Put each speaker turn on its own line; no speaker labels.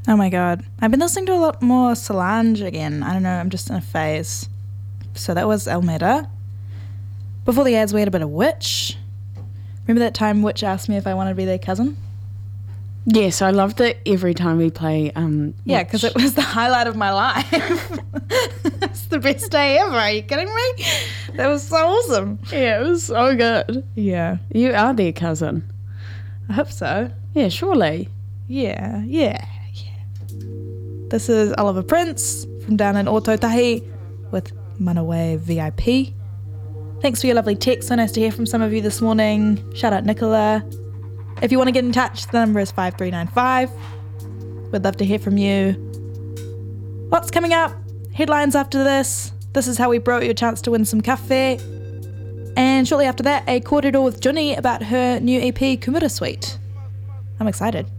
Oh my god. I've been listening to a lot more Solange again. I don't know, I'm just in a phase. So that was Almeda. Before the ads, we had a bit of Witch. Remember that time Witch asked me if I wanted to be their cousin?
Yes, I loved it every time we play.
Yeah, because it was the highlight of my life. It's the best day ever. Are you kidding me? That was so awesome.
Yeah, it was so good.
Yeah.
You are their cousin.
I hope so.
Yeah, surely.
Yeah. This is Oliver Prince from down in Ōtautahi with Manawa VIP. Thanks for your lovely text. So nice to hear from some of you this morning. Shout out Nicola. If you want to get in touch, the number is 5395. We'd love to hear from you. What's coming up? Headlines after this. This is how we brought you a chance to win some cafe. And shortly after that, a kōrero with Juni about her new EP, Kumura Suite. I'm excited.